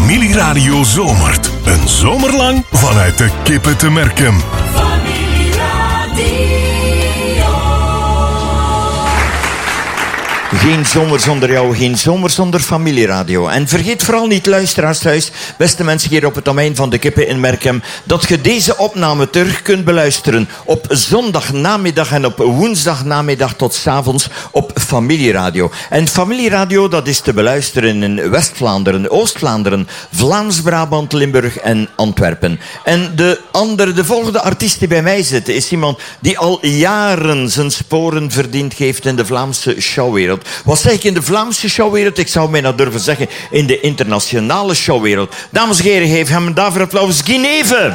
Familieradio zomert. Een zomer lang vanuit de Kippen te Merkem. Geen zomer zonder jou, geen zomer zonder Familieradio. En vergeet vooral niet, luisteraars thuis, beste mensen hier op het domein van de Kippen in Merkem, dat je deze opname terug kunt beluisteren op zondagnamiddag en op woensdagnamiddag tot 's avonds op Familieradio. En Familieradio, dat is te beluisteren in West-Vlaanderen, Oost-Vlaanderen, Vlaams-Brabant, Limburg en Antwerpen. En de volgende artiest die bij mij zit, is iemand die al jaren zijn sporen verdiend heeft in de Vlaamse showwereld. Wat zeg ik in de Vlaamse showwereld? Ik zou bijna durven zeggen in de internationale showwereld. Dames en heren, geef hem daarvoor applaus. Guy Neeve.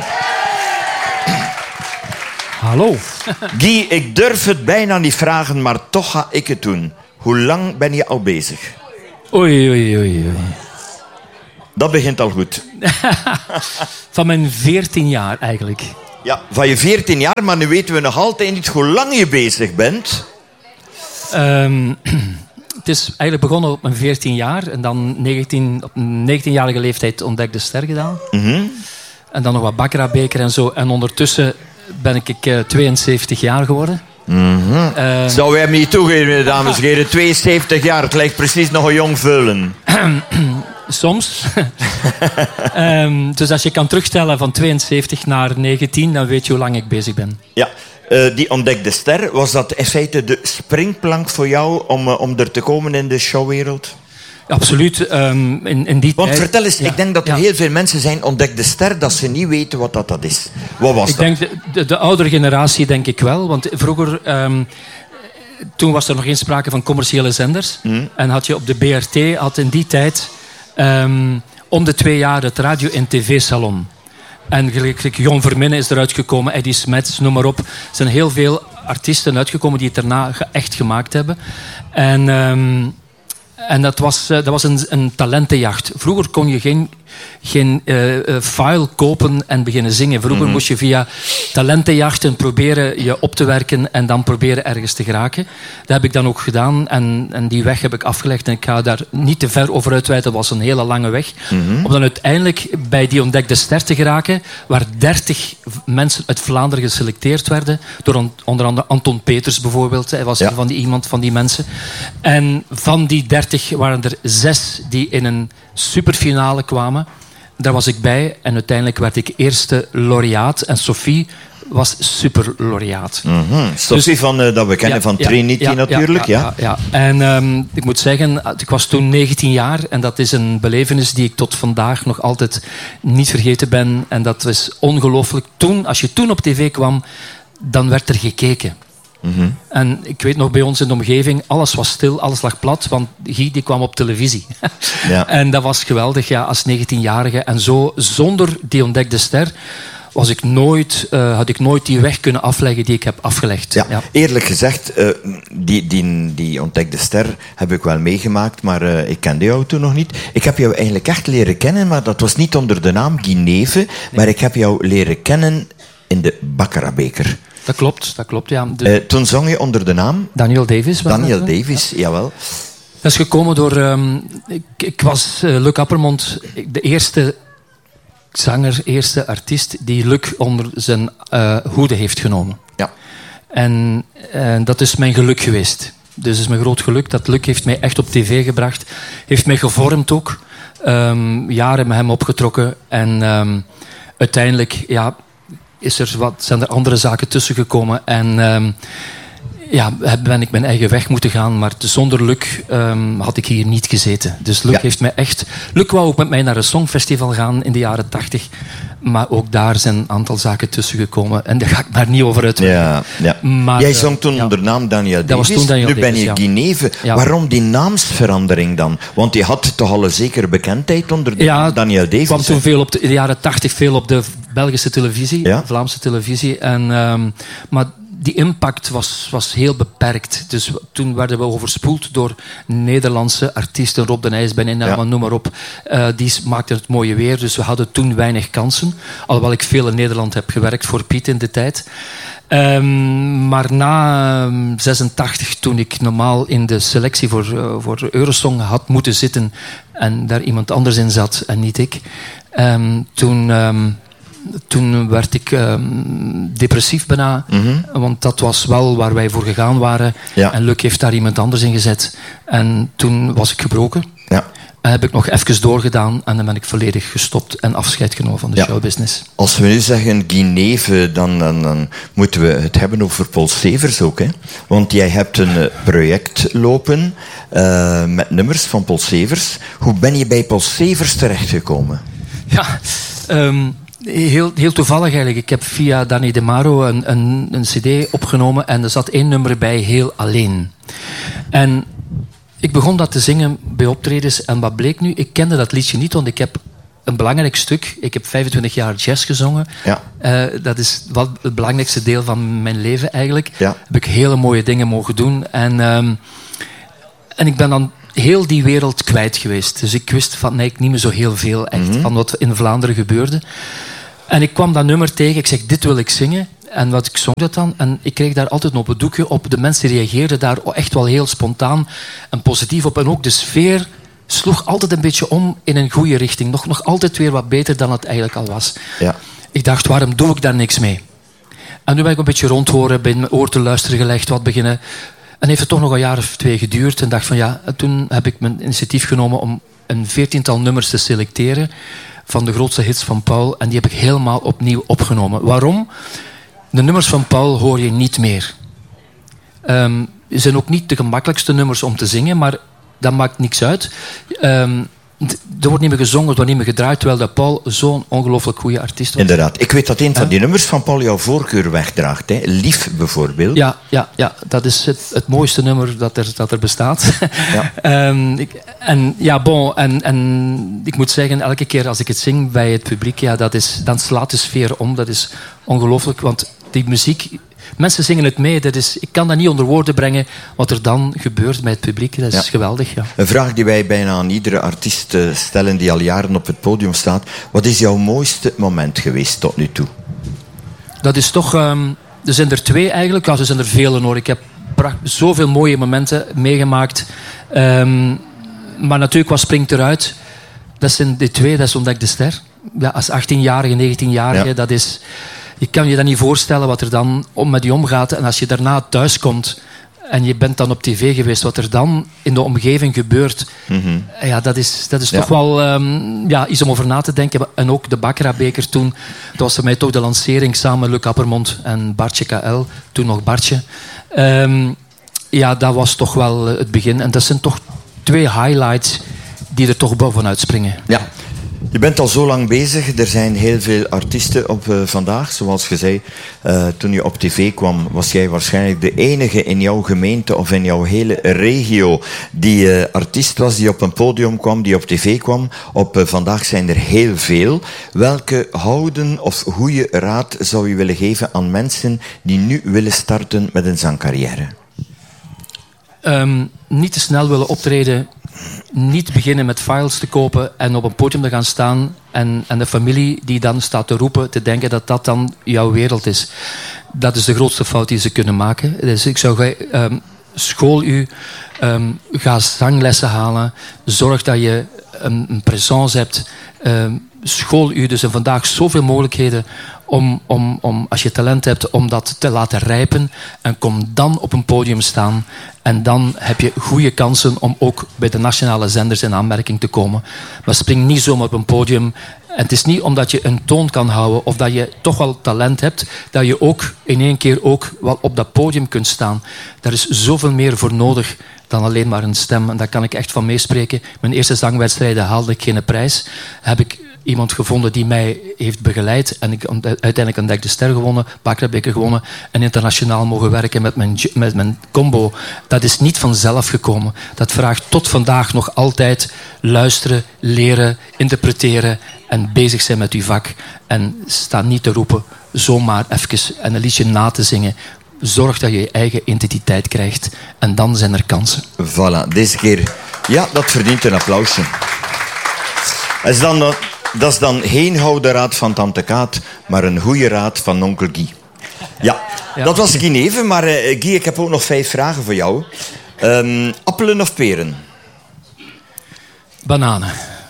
Hallo. Guy, ik durf het bijna niet vragen, maar toch ga ik het doen. Hoe lang ben je al bezig? Oei. Dat begint al goed. Van mijn 14 jaar eigenlijk. Ja, van je 14 jaar, maar nu weten we nog altijd niet hoe lang je bezig bent. Het is eigenlijk begonnen op mijn 14 jaar. En dan op een 19-jarige leeftijd ontdekte ster gedaan. Mm-hmm. En dan nog wat Baccarat-beker en zo. En ondertussen ben ik 72 jaar geworden. Mm-hmm. Zou wij hem niet toegeven, dames en heren? 72 jaar, het lijkt precies nog een jong veulen. Soms. Dus als je kan terugstellen van 72 naar 19, dan weet je hoe lang ik bezig ben. Ja. Die ontdekte ster, was dat in feite de springplank voor jou om er te komen in de showwereld? Absoluut. In die Want tijd, vertel eens, ik denk dat er heel veel mensen zijn ontdekte ster dat ze niet weten wat dat is. Wat was dat? Ik denk de oudere generatie denk ik wel. Want vroeger, toen was er nog geen sprake van commerciële zenders. En had je op de BRT, had in die tijd om de 2 jaar het radio- en tv-salon. En gelijk Jon Verminne is eruit gekomen, Eddie Smets, noem maar op. Er zijn heel veel artiesten uitgekomen die het daarna echt gemaakt hebben. En dat was een talentenjacht. Vroeger kon je geen file kopen en beginnen zingen. Vroeger moest je via talentenjachten proberen je op te werken en dan proberen ergens te geraken. Dat heb ik dan ook gedaan en die weg heb ik afgelegd. En ik ga daar niet te ver over uitweiden. Dat was een hele lange weg. Om dan uiteindelijk bij die ontdekte ster te geraken, waar 30 mensen uit Vlaanderen geselecteerd werden. Door onder andere Anton Peters bijvoorbeeld. Hij was iemand van die mensen. En van die 30 waren er 6 die in een superfinale kwamen. Daar was ik bij en uiteindelijk werd ik eerste laureaat. En Sophie was superlaureaat. Sophie van, dat we kennen van Trinity natuurlijk. Ja. En ik moet zeggen, ik was toen 19 jaar. En dat is een belevenis die ik tot vandaag nog altijd niet vergeten ben. En dat is ongelooflijk. Als je toen op tv kwam, dan werd er gekeken. En ik weet nog, bij ons in de omgeving, alles was stil, alles lag plat, want Guy die kwam op televisie. En dat was geweldig, als 19-jarige. En zo, zonder die ontdekte ster, had ik nooit die weg kunnen afleggen die ik heb afgelegd. Ja. Eerlijk gezegd, die ontdekte ster heb ik wel meegemaakt, maar ik kende jou toen nog niet. Ik heb jou eigenlijk echt leren kennen, maar dat was niet onder de naam Guy Neeve, maar ik heb jou leren kennen in de Baccarat-beker. Dat klopt, ja. Toen zong je onder de naam? Daniel Davis. Daniel Davis, jawel. Dat is gekomen door... ik was Luc Appermond, de eerste zanger, eerste artiest die Luc onder zijn hoede heeft genomen. Ja. En dat is mijn geluk geweest. Dus het is mijn groot geluk dat Luc heeft mij echt op tv gebracht. Heeft mij gevormd ook. Jaren met hem opgetrokken. En uiteindelijk... zijn er andere zaken tussen gekomen en ben ik mijn eigen weg moeten gaan, maar zonder Luc had ik hier niet gezeten. Dus Luc heeft mij echt... Luc wou ook met mij naar een songfestival gaan in de jaren 80, maar ook daar zijn een aantal zaken tussen gekomen en daar ga ik maar niet over uitweiden. Maar, jij zong toen onder de naam Daniel Davis. Dat was toen Daniel nu Davis, ben je Guy Neeve. Waarom die naamsverandering dan? Want die had toch al een zekere bekendheid onder de naam Daniel Davis. Kwam toen in de jaren 80 veel op de Belgische televisie, Vlaamse televisie. Maar die impact was heel beperkt. Dus toen werden we overspoeld door Nederlandse artiesten. Rob de Nijs, Ben Inna, noem maar op. Die maakten het mooie weer. Dus we hadden toen weinig kansen. Alhoewel ik veel in Nederland heb gewerkt voor Piet in de tijd. Maar na 86, toen ik normaal in de selectie voor Eurosong had moeten zitten en daar iemand anders in zat en niet ik, toen werd ik depressief bijna. Want dat was wel waar wij voor gegaan waren. Ja. En Luc heeft daar iemand anders in gezet. En toen was ik gebroken. Ja. En heb ik nog even doorgedaan en dan ben ik volledig gestopt en afscheid genomen van de showbusiness. Als we nu zeggen Guineve, dan moeten we het hebben over Paul Severs ook. Hè? Want jij hebt een project lopen met nummers van Paul Severs. Hoe ben je bij Paul Severs terechtgekomen? Ja, heel toevallig eigenlijk. Ik heb via Danny De Maro een cd opgenomen en er zat 1 nummer bij, Heel Alleen. En ik begon dat te zingen bij optredens en wat bleek nu? Ik kende dat liedje niet, want ik heb een belangrijk stuk. Ik heb 25 jaar jazz gezongen. Ja. Dat is wat het belangrijkste deel van mijn leven eigenlijk. Ja. Heb ik hele mooie dingen mogen doen. En ik ben dan heel die wereld kwijt geweest. Dus ik wist van niet meer zo heel veel echt van wat in Vlaanderen gebeurde. En ik kwam dat nummer tegen. Ik zeg, dit wil ik zingen. En wat ik zong dat dan. En ik kreeg daar altijd op het doekje op. De mensen reageerden daar echt wel heel spontaan en positief op. En ook de sfeer sloeg altijd een beetje om in een goede richting. Nog altijd weer wat beter dan het eigenlijk al was. Ja. Ik dacht, waarom doe ik daar niks mee? En nu ben ik een beetje rondhoren, bij mijn oor te luisteren gelegd, wat beginnen. En heeft het toch nog een jaar of 2 geduurd. En dacht van ja, toen heb ik mijn initiatief genomen om een 14-tal nummers te selecteren van de grootste hits van Paul. En die heb ik helemaal opnieuw opgenomen. Waarom? De nummers van Paul hoor je niet meer. Ze zijn ook niet de gemakkelijkste nummers om te zingen, maar dat maakt niks uit. Er wordt niet meer gezongen, er wordt niet meer gedraaid, terwijl dat Paul zo'n ongelooflijk goede artiest was. Inderdaad. Ik weet dat een van die nummers van Paul jouw voorkeur wegdraagt. Hè? Lief bijvoorbeeld. Ja, dat is het mooiste nummer dat er bestaat. Ja. En ik moet zeggen, elke keer als ik het zing bij het publiek, dan slaat de sfeer om. Dat is ongelooflijk, want die muziek... Mensen zingen het mee. Ik kan dat niet onder woorden brengen wat er dan gebeurt bij het publiek. Dat is geweldig. Ja. Een vraag die wij bijna aan iedere artiest stellen die al jaren op het podium staat. Wat is jouw mooiste moment geweest tot nu toe? Dat is toch... er zijn er 2 eigenlijk. Ja, er zijn er vele hoor. Ik heb zoveel mooie momenten meegemaakt. Maar natuurlijk, wat springt eruit? Dat zijn de 2. Dat is Ontdek de Ster. Ja, als 18-jarige, 19-jarige. Dat is... Je kan je dat niet voorstellen wat er dan met je omgaat. En als je daarna thuis komt en je bent dan op tv geweest, wat er dan in de omgeving gebeurt, dat is toch wel iets om over na te denken. En ook de Baccarat-beker toen, dat was voor mij toch de lancering samen met Luc Appermond en Bartje KL, toen nog Bartje. Dat was toch wel het begin. En dat zijn toch 2 highlights die er toch bovenuit springen. Ja. Je bent al zo lang bezig. Er zijn heel veel artiesten op vandaag. Zoals je zei, toen je op tv kwam, was jij waarschijnlijk de enige in jouw gemeente of in jouw hele regio die artiest was, die op een podium kwam, die op tv kwam. Op vandaag zijn er heel veel. Welke houden of goede raad zou je willen geven aan mensen die nu willen starten met een zangcarrière? Niet te snel willen optreden. Niet beginnen met files te kopen en op een podium te gaan staan en de familie die dan staat te roepen, te denken dat dat dan jouw wereld is. Dat is de grootste fout die ze kunnen maken. Dus ik zou school u, ga zanglessen halen, zorg dat je een présence hebt, school u. Dus er vandaag zoveel mogelijkheden om, als je talent hebt, om dat te laten rijpen. En kom dan op een podium staan. En dan heb je goede kansen om ook bij de nationale zenders in aanmerking te komen. Maar spring niet zomaar op een podium. En het is niet omdat je een toon kan houden of dat je toch wel talent hebt, dat je ook in één keer ook wel op dat podium kunt staan. Daar is zoveel meer voor nodig dan alleen maar een stem. En daar kan ik echt van meespreken. Mijn eerste zangwedstrijden haalde ik geen prijs. Heb ik iemand gevonden die mij heeft begeleid. En ik uiteindelijk Ontdek de Ster gewonnen, Baccarat-beker gewonnen en internationaal mogen werken met mijn combo. Dat is niet vanzelf gekomen. Dat vraagt tot vandaag nog altijd luisteren, leren, interpreteren en bezig zijn met uw vak. En sta niet te roepen, zomaar even en een liedje na te zingen. Zorg dat je je eigen identiteit krijgt. En dan zijn er kansen. Voilà, deze keer... Ja, dat verdient een applausje. Dat is dan geen gouden raad van tante Kaat, maar een goede raad van onkel Guy. Ja, dat was Guy Neven, maar Guy, ik heb ook nog 5 vragen voor jou. Appelen of peren? Bananen.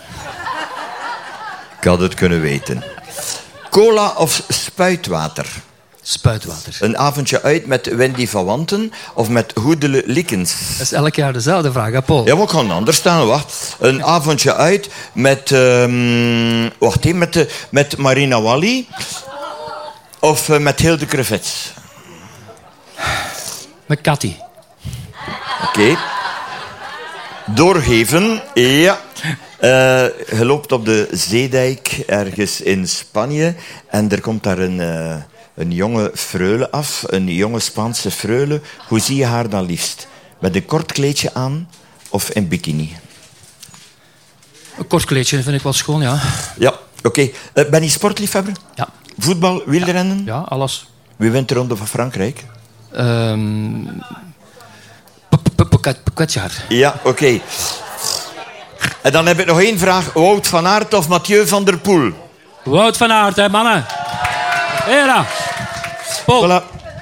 Ik had het kunnen weten. Cola of spuitwater? Spuitwater. Een avondje uit met Wendy van Wanten of met Goedele Likens? Dat is elk jaar dezelfde vraag, hè, Paul? Ja, maar ik ga het anders stellen, wacht. Een avondje uit met... wacht even, met Marina Wally of met Hilde Crevets? Met Cathy. Oké. Doorgeven, ja. Je loopt op de zeedijk ergens in Spanje en er komt daar een jonge freule af, een jonge Spaanse freule. Hoe zie je haar dan liefst? Met een kort kleedje aan of in bikini? Een kort kleedje vind ik wel schoon, ja. Ja, oké. Ben je sportliefhebber? Ja. Voetbal, wielrennen? Ja, alles. Wie wint de Ronde van Frankrijk? Pogačar. Ja, oké. En dan heb ik nog 1 vraag. Wout van Aert of Mathieu van der Poel? Wout van Aert, hè, mannen. Hera. Paul. Voilà.